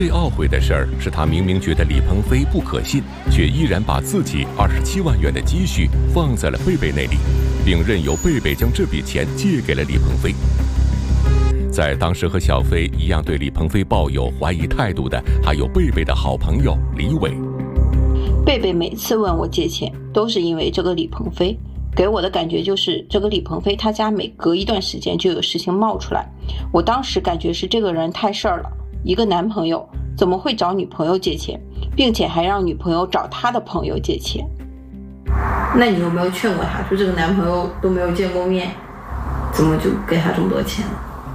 最懊悔的事儿是他明明觉得李鹏飞不可信，却依然把自己27万元的积蓄放在了贝贝那里，并任由贝贝将这笔钱借给了李鹏飞。在当时和小飞一样对李鹏飞抱有怀疑态度的，还有贝贝的好朋友李伟。 贝贝每次问我借钱，都是因为这个李鹏飞。给我的感觉就是这个李鹏飞他家每隔一段时间就有事情冒出来。我当时感觉是这个人太事儿了，一个男朋友怎么会找女朋友借钱，并且还让女朋友找他的朋友借钱？那你有没有劝过他，说这个男朋友都没有见过面，怎么就给他这么多钱呢？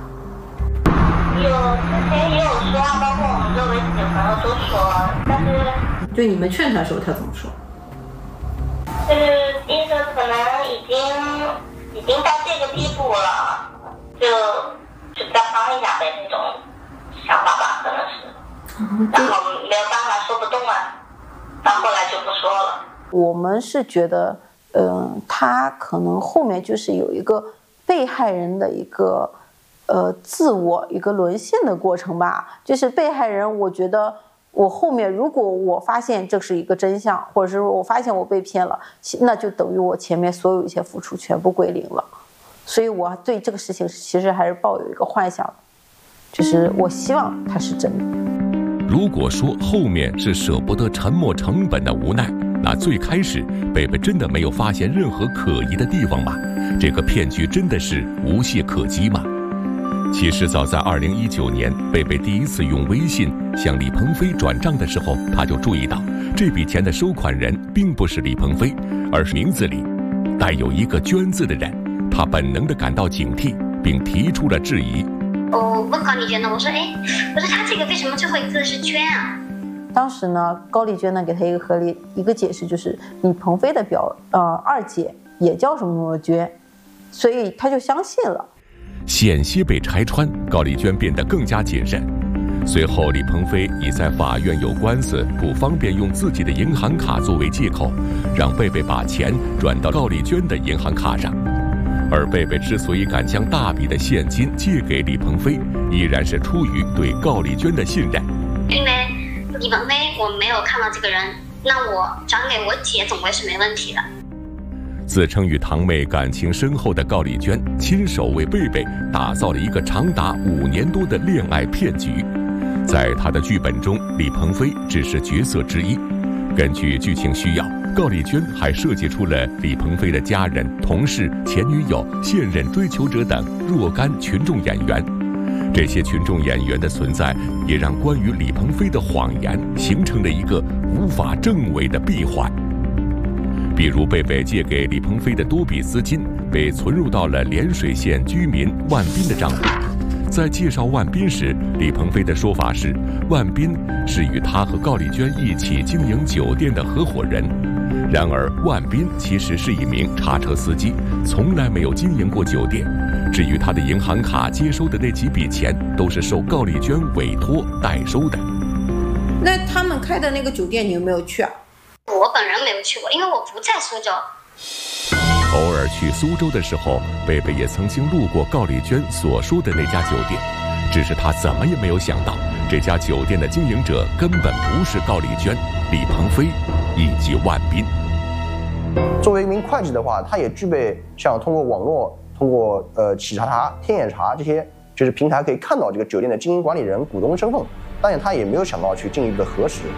之前也有说，包括我们周围几个朋友都说，但是就你们劝他的时候，他怎么说？ 就是医生可能已经到这个地步了，就再帮一下呗，那种想法吧，可能是。然后没有办法，说不动啊，到后来就不说了。 我们是觉得，他可能后面就是有一个被害人的一个自我一个沦陷的过程吧。就是被害人，我觉得我后面如果我发现这是一个真相，或者是我发现我被骗了，那就等于我前面所有一些付出全部归零了。所以我对这个事情其实还是抱有一个幻想，就是我希望它是真的。 如果说后面是舍不得沉没成本的无奈，那最开始贝贝真的没有发现任何可疑的地方吗？这个骗局真的是无懈可击吗？其实早在2019年，贝贝第一次用微信向李鹏飞转账的时候，他就注意到这笔钱的收款人并不是李鹏飞，而是名字里带有一个娟字的人。他本能地感到警惕，并提出了质疑。 我问高丽娟呢，我说他这个为什么最后一个字是娟啊？ 当时呢，高丽娟呢给他一个合理一个解释，就是李鹏飞的二姐也叫什么什么娟，所以他就相信了。 险些被拆穿，高丽娟变得更加谨慎。随后，李鹏飞以在法院有官司不方便用自己的银行卡作为借口，让贝贝把钱转到高丽娟的银行卡上。而贝贝之所以敢将大笔的现金借给李鹏飞，依然是出于对高丽娟的信任。 因为李鹏飞我没有看到这个人，那我转给我姐总归是没问题的。 自称与堂妹感情深厚的高丽娟，亲手为贝贝打造了一个长达5年多的恋爱骗局。在她的剧本中，李鹏飞只是角色之一。根据剧情需要，高丽娟还设计出了李鹏飞的家人、同事、前女友、现任追求者等若干群众演员。这些群众演员的存在，也让关于李鹏飞的谎言形成了一个无法证伪的闭环。比如贝贝借给李鹏飞的多笔资金被存入到了涟水县居民万斌的账户。在介绍万斌时，李鹏飞的说法是，万斌是与他和高丽娟一起经营酒店的合伙人。然而，万斌其实是一名叉车司机，从来没有经营过酒店。至于他的银行卡接收的那几笔钱，都是受高丽娟委托代收的。 那他们开的那个酒店，你有没有去啊？ 我本人没有去过，因为我不在苏州。 偶尔去苏州的时候，贝贝也曾经路过高丽娟所说的那家酒店，只是他怎么也没有想到，这家酒店的经营者根本不是高丽娟、李鹏飞以及万斌。 作为一名会计的话，他也具备像通过网络、通过企查查、天眼查这些就是平台可以看到这个酒店的经营管理人、股东身份，但是他也没有想到去进一步的核实。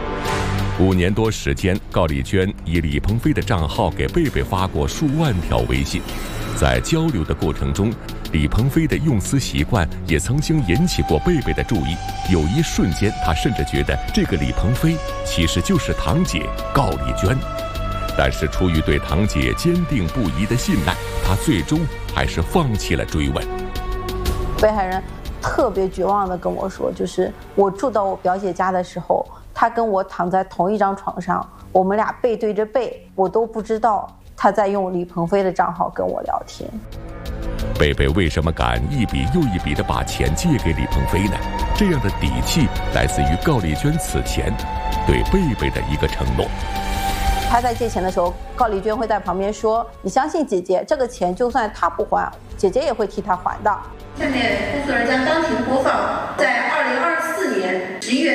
5年多时间，高丽娟以李鹏飞的账号给贝贝发过数万条微信。在交流的过程中，李鹏飞的用词习惯也曾经引起过贝贝的注意。有一瞬间，他甚至觉得这个李鹏飞其实就是堂姐高丽娟。但是出于对堂姐坚定不移的信赖，他最终还是放弃了追问。 被害人特别绝望地跟我说，就是我住到我表姐家的时候，他跟我躺在同一张床上，我们俩背对着背，我都不知道他在用李鹏飞的账号跟我聊天。 贝贝为什么敢一笔又一笔地把钱借给李鹏飞呢？这样的底气来自于高丽娟此前对贝贝的一个承诺。 他在借钱的时候，高丽娟会在旁边说，你相信姐姐，这个钱就算他不还，姐姐也会替他还的。 下面负责人将当庭播放在2024年11月